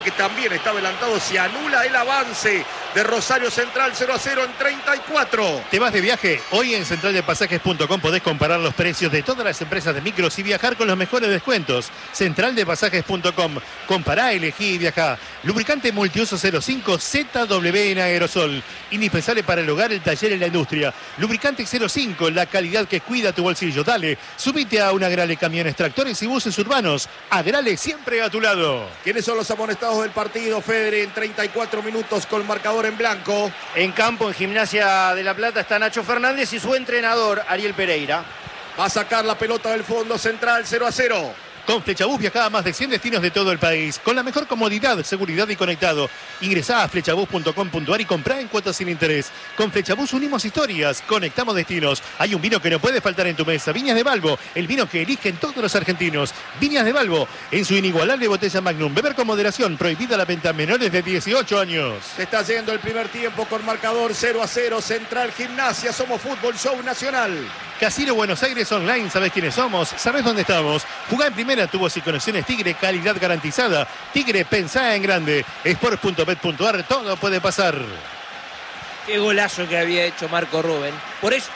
que también está adelantado, se anula el avance de Rosario Central 0-0 en 34. ¿Te vas de viaje? Hoy en centraldepasajes.com podés comparar los precios de todas las empresas de micros y viajar con los mejores descuentos. Centraldepasajes.com. Compará, elegí y viajá. Lubricante multiuso 05 ZW en aerosol. Indispensable para el hogar, el taller y la industria. Lubricante 05, la calidad que cuida tu bolsillo. Dale, subite a un Agrale Camiones, Tractores y Buses Urbanos. Agrale siempre a tu lado. ¿Quiénes son los amonestados del partido, Fedre, en 34 minutos con marcador en blanco? En campo, en Gimnasia de La Plata, está Nacho Fernández y su entrenador, Ariel Pereira. Va a sacar la pelota del fondo central, 0-0. Con Flechabús viajá a más de 100 destinos de todo el país, con la mejor comodidad, seguridad y conectado. Ingresá a flechabús.com.ar y comprá en cuotas sin interés. Con Flechabús unimos historias, conectamos destinos. Hay un vino que no puede faltar en tu mesa. Viñas de Balbo, el vino que eligen todos los argentinos. Viñas de Balbo, en su inigualable botella Magnum. Beber con moderación, prohibida la venta a menores de 18 años. Se está yendo el primer tiempo con marcador 0-0. Central Gimnasia, somos Fútbol Show Nacional. Casino Buenos Aires Online, ¿sabés quiénes somos? ¿Sabés dónde estamos? Jugá en primera, tubos y conexiones Tigre, calidad garantizada. Tigre, pensá en grande. Sport.bet.ar, todo puede pasar. Qué golazo que había hecho Marco Rubén. Por eso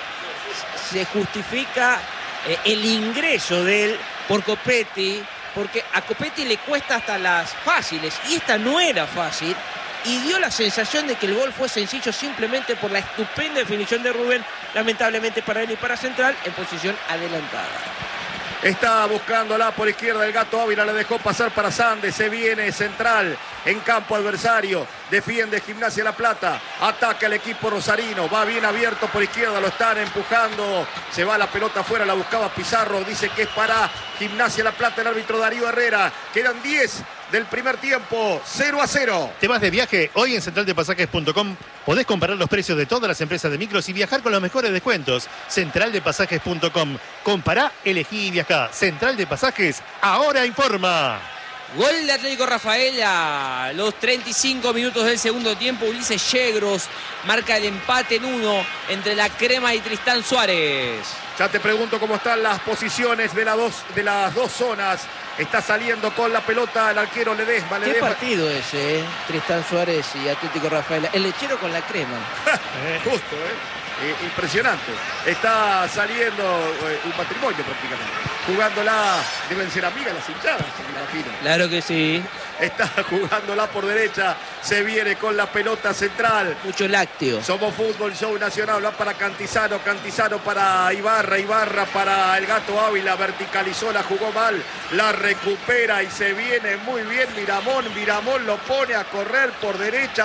se justifica el ingreso de él por Copetti, porque a Copetti le cuesta hasta las fáciles, y esta no era fácil. Y dio la sensación de que el gol fue sencillo simplemente por la estupenda definición de Rubén, lamentablemente para él y para Central, en posición adelantada. Está buscándola por izquierda el Gato Ávila, le dejó pasar para Sandes, se viene Central en campo adversario, defiende Gimnasia La Plata, ataca el equipo rosarino, va bien abierto por izquierda, lo están empujando, se va la pelota afuera, la buscaba Pizarro, dice que es para Gimnasia La Plata el árbitro Darío Herrera, quedan 10 del primer tiempo, 0-0. ¿Te vas de viaje? Hoy en centraldepasajes.com podés comparar los precios de todas las empresas de micros y viajar con los mejores descuentos. Centraldepasajes.com. Compará, elegí y viajá. Central de Pasajes, ahora informa. Gol de Atlético Rafaela, los 35 minutos del segundo tiempo. Ulises Yegros marca el empate en 1 entre la Crema y Tristán Suárez. Ya te pregunto cómo están las posiciones de las dos zonas. Está saliendo con la pelota el arquero Ledesma. ¿Qué partido ese, Tristán Suárez y Atlético Rafaela? El lechero con la Crema. Justo, impresionante. Está saliendo un matrimonio prácticamente. Jugándola, deben ser amigas las hinchadas, me imagino. Claro que sí. Está jugándola por derecha, se viene con la pelota central. Mucho lácteo. Somos Fútbol Show Nacional, va para Cantizano, Cantizano para Ibarra, Ibarra para el Gato Ávila, verticalizó, la jugó mal, la recupera y se viene muy bien Miramón, Miramón lo pone a correr por derecha,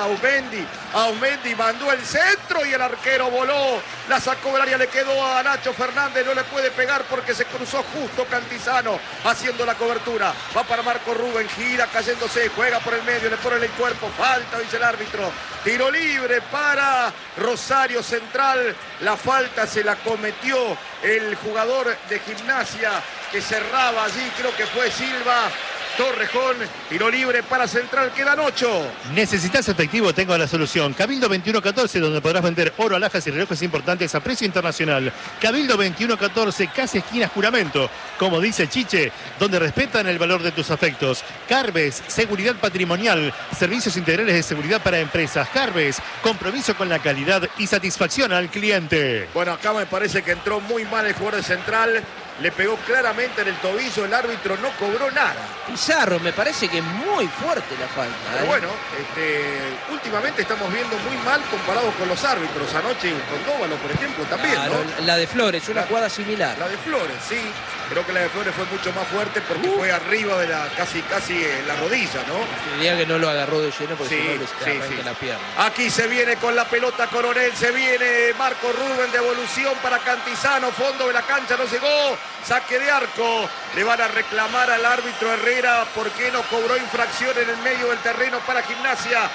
Aumendi mandó el centro y el arquero voló, la sacó del área, le quedó a Nacho Fernández, no le puede pegar porque se cruzó justo Cantizano haciendo la cobertura, va para Marco Rubén, gira cayéndose, juega por el medio, le pone el cuerpo, falta, dice el árbitro, tiro libre para Rosario Central, la falta se la cometió el jugador de Gimnasia que cerraba allí, creo que fue Silva. Torrejón, tiro libre para Central, quedan 8. ¿Necesitas efectivo? Tengo la solución. Cabildo 2114, donde podrás vender oro, alhajas y relojes importantes a precio internacional. Cabildo 2114, casi esquina Juramento. Como dice Chiche, donde respetan el valor de tus afectos. Carves, seguridad patrimonial, servicios integrales de seguridad para empresas. Carves, compromiso con la calidad y satisfacción al cliente. Bueno, acá me parece que entró muy mal el jugador de Central. Le pegó claramente en el tobillo, el árbitro no cobró nada. Pizarro, me parece que muy fuerte la falta. Pero bueno, últimamente estamos viendo muy mal comparado con los árbitros. Anoche con Dóvalo, por ejemplo, también, claro, ¿no? La de Flores, una jugada similar. La de Flores, sí. Creo que la de Flores fue mucho más fuerte porque fue arriba de la casi en la rodilla, ¿no? Diría que no lo agarró de lleno porque sí, si no le la pierna. Aquí se viene con la pelota Coronel, se viene Marco Rubén, devolución para Cantizano, fondo de la cancha, no llegó, saque de arco, le van a reclamar al árbitro Herrera porque no cobró infracción en el medio del terreno para Gimnasia,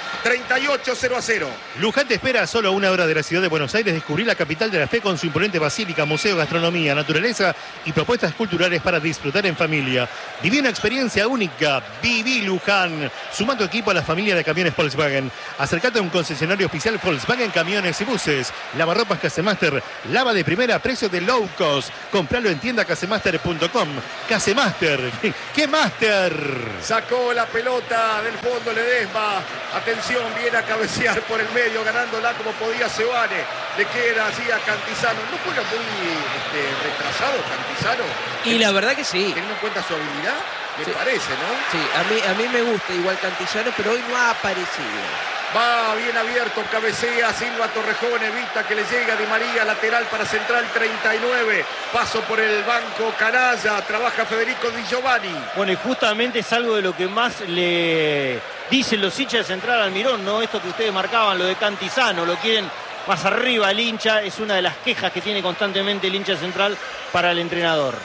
38-0-0. Luján te espera a solo una hora de la ciudad de Buenos Aires, descubrir la capital de la fe con su imponente basílica, museo, gastronomía, naturaleza y propuestas culturales para disfrutar en familia. Viví una experiencia única, viví Luján. Suma tu equipo a la familia de camiones Volkswagen. Acercate a un concesionario oficial Volkswagen Camiones y Buses. Lavarropas Casemaster, lava de primera, precio de low cost. Compralo en tienda a casemaster.com. Casemaster. ¡Qué máster! Sacó la pelota del fondo Ledesma. Atención, viene a cabecear por el medio, ganándola como podía Sebane. Le queda así a Cantizano. ¿No juega muy retrasado Cantizano? Y la verdad que sí. Teniendo en cuenta su habilidad, me Sí. parece, ¿no? Sí, a mí me gusta igual Cantizano, pero hoy no ha aparecido. Va bien abierto, cabecea Silva Torrejón, evita que le llegue a Di María, lateral para Central 39. Paso por el banco canalla, trabaja Federico Di Giovanni. Bueno, y justamente es algo de lo que más le dicen los hinchas de Central al Mirón, ¿no? Esto que ustedes marcaban, lo de Cantizano, lo quieren más arriba el hincha, es una de las quejas que tiene constantemente el hincha Central para el entrenador.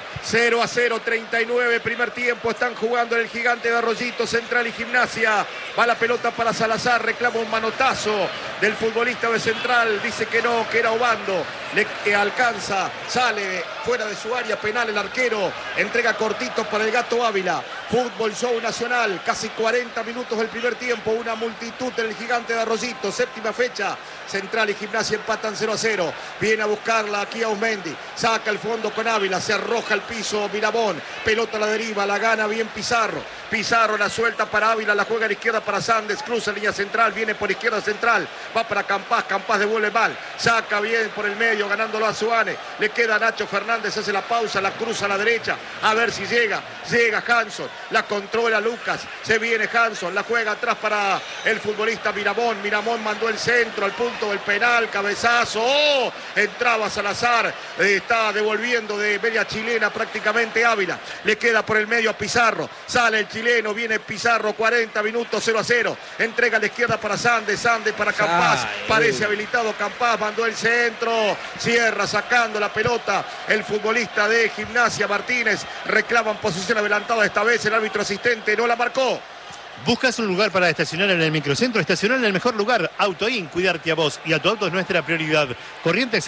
0-0, 39, primer tiempo, están jugando en el Gigante de Arroyito, Central y Gimnasia. Va la pelota para Salazar, reclama un manotazo del futbolista de Central, dice que no, que era Obando, le alcanza, sale fuera de su área penal el arquero, entrega cortito para el Gato Ávila. Fútbol Show Nacional, casi 40 minutos del primer tiempo, una multitud en el Gigante de Arroyito, séptima fecha. Central y Gimnasia empatan 0-0. Viene a buscarla aquí a Usmendi. Saca el fondo con Ávila. Se arroja al piso Miramón. Pelota a la deriva. La gana bien Pizarro. Pizarro la suelta para Ávila. La juega a la izquierda para Sandes. Cruza línea central. Viene por izquierda Central. Va para Campás. Campás devuelve mal. Saca bien por el medio. Ganándolo a Suárez. Le queda a Nacho Fernández. Hace la pausa. La cruza a la derecha. A ver si llega. Llega Hanson. La controla Lucas. Se viene Hanson. La juega atrás para el futbolista Miramón. Miramón mandó el centro al punto del penal, cabezazo, entraba Salazar, está devolviendo de media chilena prácticamente Ávila, le queda por el medio a Pizarro, sale el chileno, viene Pizarro, 40 minutos, 0-0, entrega a la izquierda para Sandes, Sandes para Campás, parece habilitado Campás, mandó el centro, cierra sacando la pelota, el futbolista de Gimnasia Martínez, reclaman posición adelantada esta vez, el árbitro asistente no la marcó. ¿Buscas un lugar para estacionar en el microcentro? Estacionar en el mejor lugar. Autoin, cuidarte a vos y a tu auto es nuestra prioridad. Corrientes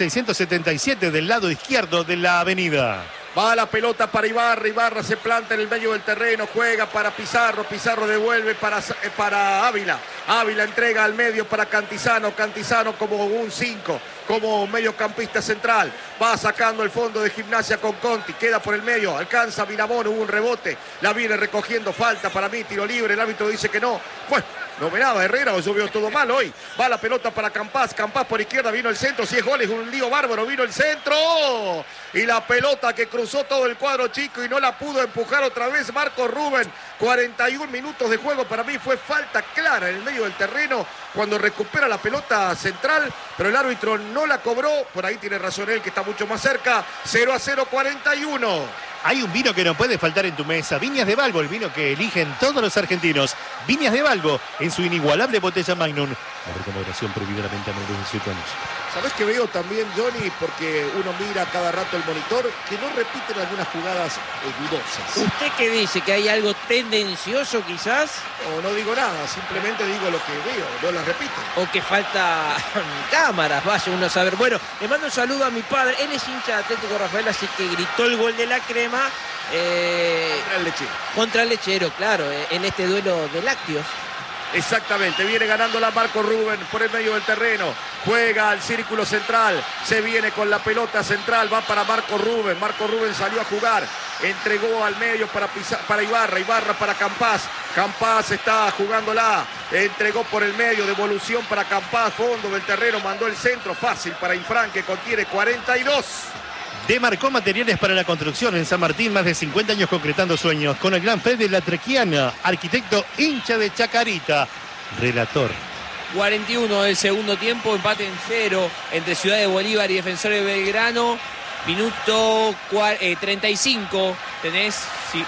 677 del lado izquierdo de la avenida. Va la pelota para Ibarra, Ibarra se planta en el medio del terreno, juega para Pizarro, Pizarro devuelve para Ávila, Ávila entrega al medio para Cantizano, Cantizano como un 5, como mediocampista central, va sacando el fondo de Gimnasia con Conti, queda por el medio, alcanza Miramón, hubo un rebote, la viene recogiendo, falta para mí, tiro libre, el árbitro dice que no, bueno. No me daba Herrera, o yo veo todo mal hoy. Va la pelota para Campás. Campás por izquierda, vino el centro. Si es gol, es un lío bárbaro. Vino el centro. Y la pelota que cruzó todo el cuadro chico y no la pudo empujar otra vez Marco Rubén. 41 minutos de juego. Para mí fue falta clara en el medio del terreno cuando recupera la pelota Central. Pero el árbitro no la cobró. Por ahí tiene razón él, que está mucho más cerca. 0-0, 41. Hay un vino que no puede faltar en tu mesa. Viñas de Balbo, el vino que eligen todos los argentinos. Viñas de Balbo, en su inigualable botella Magnum. La recomendación prohibida la venta a menores de 18 años. ¿Sabés qué veo también, Johnny? Porque uno mira cada rato el monitor, que no repiten algunas jugadas dudosas. ¿Usted qué dice? ¿Que hay algo tendencioso quizás? O no digo nada, simplemente digo lo que veo, no las repito. ¿O que falta cámaras? Vaya uno a saber. Bueno, le mando un saludo a mi padre. Él es hincha de Atlético Rafael, así que gritó el gol de la crema. Contra el Lechero. Contra el Lechero, claro, en este duelo de lácteos. Exactamente, viene ganándola Marco Rubén por el medio del terreno, juega al círculo central, se viene con la pelota central, va para Marco Rubén salió a jugar, entregó al medio para Ibarra, Ibarra para Campás, Campás está jugándola, entregó por el medio, devolución para Campás, fondo del terreno, mandó el centro, fácil para Infran que contiene 42. Demarcó materiales para la construcción en San Martín, más de 50 años concretando sueños. Con el gran Fede Latrequiana, arquitecto hincha de Chacarita, relator. 41 del segundo tiempo, empate en 0 entre Ciudad de Bolívar y Defensor de Belgrano. Minuto 35. Tenés. Sí.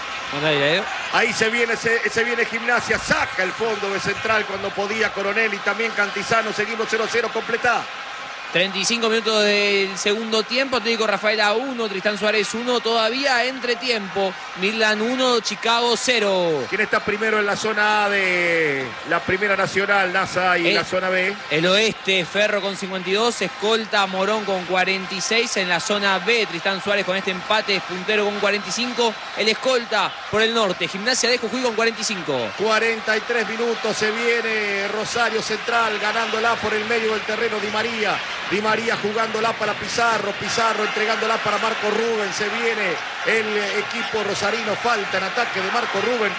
Ahí se viene Gimnasia, saca el fondo de Central cuando podía Coronel y también Cantizano. Seguimos 0-0, completá. 35 minutos del segundo tiempo, Atlético Rafaela 1, Tristán Suárez 1, todavía entre tiempo, Midland 1, Chicago 0. ¿Quién está primero en la zona A de la Primera Nacional, NASA, y la zona B? El Oeste, Ferro con 52, escolta Morón con 46, en la zona B, Tristán Suárez con este empate es puntero con 45, el escolta por el norte, Gimnasia de Jujuy con 45. 43 minutos, se viene Rosario Central ganándola por el medio del terreno Di María. Di María jugándola para Pizarro. Pizarro entregándola para Marco Rubén. Se viene el equipo rosarino. Falta en ataque de Marco Rubén.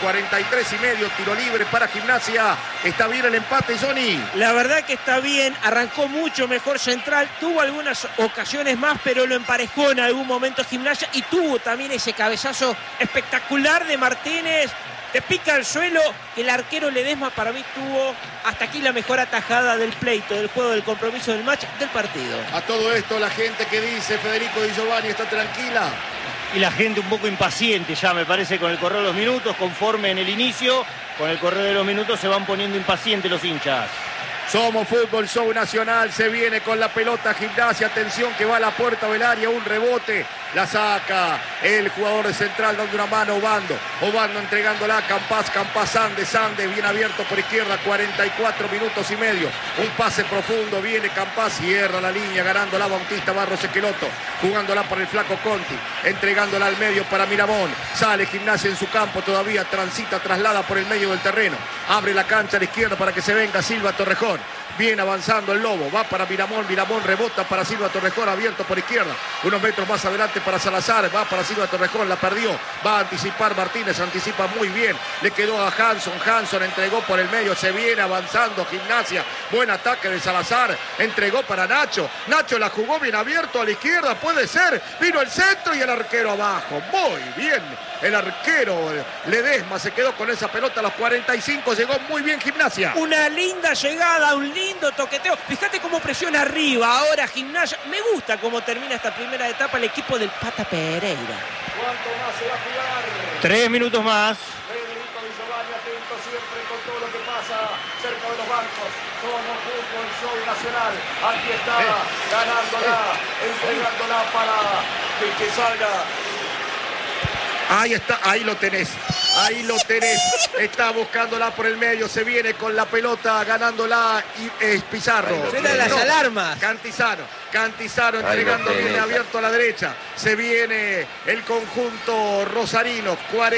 43,5. Tiro libre para Gimnasia. Está bien el empate, Johnny. La verdad que está bien. Arrancó mucho mejor Central. Tuvo algunas ocasiones más, pero lo emparejó en algún momento Gimnasia. Y tuvo también ese cabezazo espectacular de Martínez. Te pica al suelo, que el arquero Ledesma para mí tuvo hasta aquí la mejor atajada del pleito, del juego, del compromiso, del match, del partido. A todo esto la gente que dice Federico Di Giovanni está tranquila. Y la gente un poco impaciente ya, me parece, con el correr de los minutos, conforme en el inicio, con el correr de los minutos se van poniendo impacientes los hinchas. Somos Fútbol Show Nacional, se viene con la pelota Gimnasia, atención que va a la puerta del área, un rebote, la saca el jugador de Central dando una mano a Obando, Obando entregándola a Campás, Campás Sandes, bien abierto por izquierda, 44,5 minutos, un pase profundo, viene Campás, cierra la línea, ganándola Bautista Barros Esqueloto, jugándola para el flaco Conti, entregándola al medio para Miramón, sale Gimnasia en su campo todavía, transita, traslada por el medio del terreno, abre la cancha a la izquierda para que se venga Silva Torrejón. Viene avanzando el Lobo, va para Miramón, Miramón rebota para Silva Torrejón, abierto por izquierda, unos metros más adelante para Salazar, va para Silva Torrejón, la perdió, va a anticipar Martínez, anticipa muy bien, le quedó a Hanson entregó por el medio, se viene avanzando Gimnasia, buen ataque de Salazar, entregó para Nacho, Nacho la jugó bien abierto a la izquierda, puede ser, vino el centro y el arquero abajo, muy bien, el arquero Ledesma se quedó con esa pelota a los 45, llegó muy bien Gimnasia. Una linda llegada, un lindo toqueteo. Fíjate cómo presiona arriba ahora Gimnasia. Me gusta cómo termina esta primera etapa el equipo del Pata Pereira. ¿Cuánto más se va a jugar? 3 minutos más. Federico Di Giovanni atento siempre con todo lo que pasa cerca de los bancos. Somos Fútbol Show Nacional. Aquí está ganándola, entregándola para que salga. Ahí está, ahí lo tenés. Está buscándola por el medio, se viene con la pelota, ganándola y Pizarro. Suenan las alarmas. Cantizano entregando bien abierto a la derecha. Se viene el conjunto rosarino,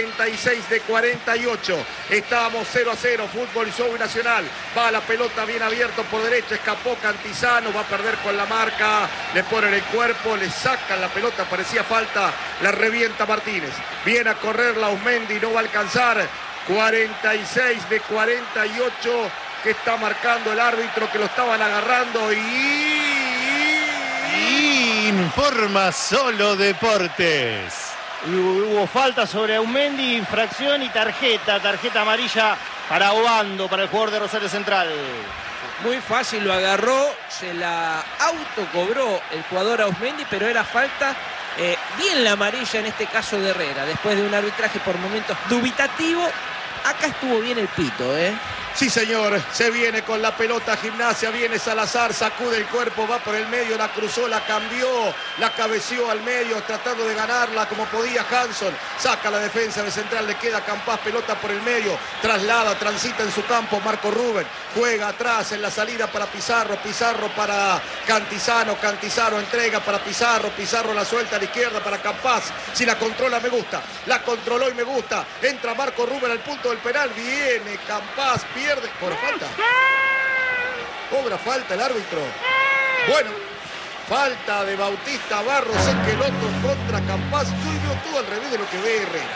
46-48. Estábamos 0-0, Fútbol Show Nacional. Va la pelota bien abierto por derecha, escapó Cantizano, va a perder con la marca, le ponen el cuerpo, le sacan la pelota, parecía falta, la revienta Martínez. Viene a correr Lausmendi, no va a alcanzar. 46-48 que está marcando el árbitro, que lo estaban agarrando Informa Solo Deportes. Hubo falta sobre Aumendi, infracción y tarjeta amarilla para Obando, para el jugador de Rosario Central. Muy fácil, lo agarró, se la autocobró el jugador Ausmendi, pero era falta. Bien la amarilla en este caso de Herrera, después de un arbitraje por momentos dubitativo. Acá estuvo bien el pito, Sí, señor, se viene con la pelota Gimnasia, viene Salazar, sacude el cuerpo, va por el medio, la cruzó, la cambió, la cabeció al medio, tratando de ganarla como podía Hanson, saca la defensa de Central, le queda Campás, pelota por el medio, traslada, transita en su campo Marco Rubén, juega atrás en la salida para Pizarro, Pizarro para Cantizano, Cantizano entrega para Pizarro, Pizarro la suelta a la izquierda para Campás, si la controla me gusta, la controló y me gusta, entra Marco Rubén al punto del penal, viene Campás, pierde por falta. Cobra falta el árbitro. Bueno, falta de Bautista Barros Esqueloto contra Campás. Yo veo todo al revés de lo que ve Herrera.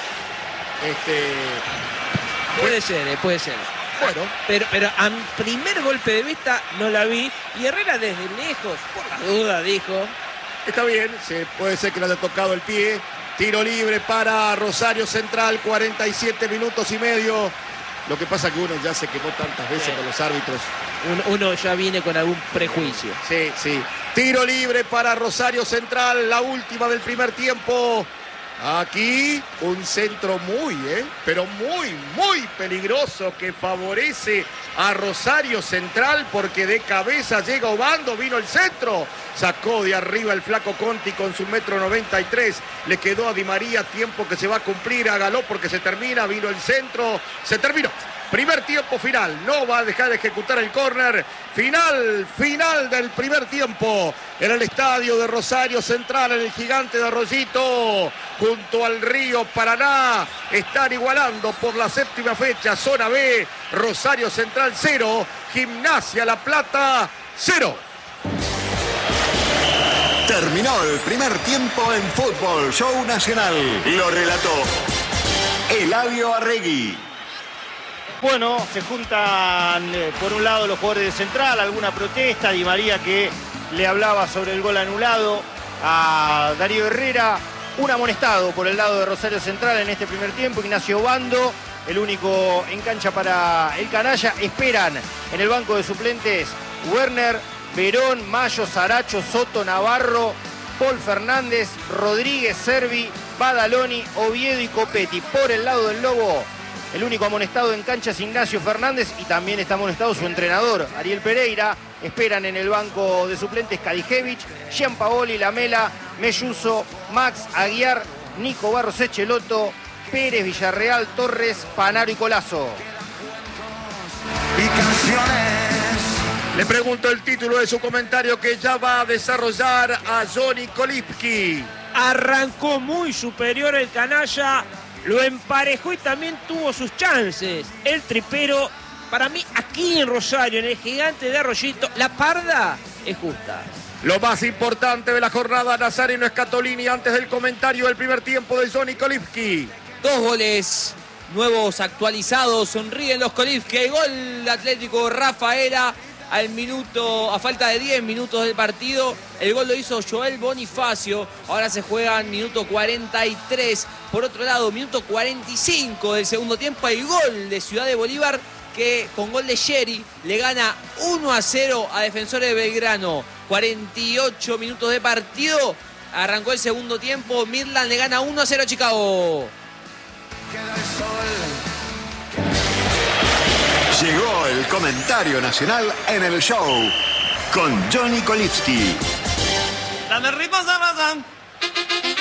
Puede ser. Bueno, pero a primer golpe de vista no la vi. Y Herrera desde lejos, por la duda, dijo. está bien, puede ser que le haya tocado el pie. Tiro libre para Rosario Central, 47 minutos y medio. Lo que pasa es que uno ya se quemó tantas veces con los árbitros. Uno ya viene con algún prejuicio. Sí. Tiro libre para Rosario Central, la última del primer tiempo. Aquí un centro pero muy peligroso que favorece a Rosario Central porque de cabeza llega Obando, vino el centro. Sacó de arriba el flaco Conti con su 1,93 m. Le quedó a Di María, tiempo que se va a cumplir, hágalo porque se termina, vino el centro, se terminó. Primer tiempo final, no va a dejar de ejecutar el córner. Final del primer tiempo en el estadio de Rosario Central, en el Gigante de Arroyito, junto al río Paraná. Están igualando por la séptima fecha, zona B, Rosario Central 0, Gimnasia La Plata 0. Terminó el primer tiempo en Fútbol Show Nacional. Lo relató Eladio Arregui. Bueno, se juntan por un lado los jugadores de Central, alguna protesta, Di María que le hablaba sobre el gol anulado a Darío Herrera, un amonestado por el lado de Rosario Central en este primer tiempo, Ignacio Bando, el único en cancha para el canalla. Esperan en el banco de suplentes Werner, Verón, Mayo, Saracho, Soto, Navarro, Paul Fernández, Rodríguez, Servi, Badaloni, Oviedo y Copetti. Por el lado del Lobo, el único amonestado en cancha es Ignacio Fernández y también está amonestado su entrenador, Ariel Pereira. Esperan en el banco de suplentes Kadijevich, Gianpaoli, Lamela, Melluso, Max, Aguiar, Nico Barros Echeloto, Pérez, Villarreal, Torres, Panaro y Colazo. Y canciones. Le pregunto el título de su comentario que ya va a desarrollar a Johnny Kolipski. Arrancó muy superior el canalla, lo emparejó y también tuvo sus chances. El tripero, para mí, aquí en Rosario, en el Gigante de Arroyito, la parda es justa. Lo más importante de la jornada, Nazareno Scatolini, antes del comentario del primer tiempo de Johnny Kolipski. 2 goles nuevos actualizados, sonríen los Kolipski. Hay gol Atlético Rafaela a falta de 10 minutos del partido. El gol lo hizo Joel Bonifacio. Ahora se juega en minuto 43. Por otro lado, minuto 45 del segundo tiempo, hay gol de Ciudad de Bolívar, que con gol de Sherry le gana 1-0 a Defensores de Belgrano. 48 minutos de partido. Arrancó el segundo tiempo. Midland le gana 1-0 a Chicago. Llegó el comentario nacional en el show con Johnny Kolipski. Dame ritmo, Ramazán.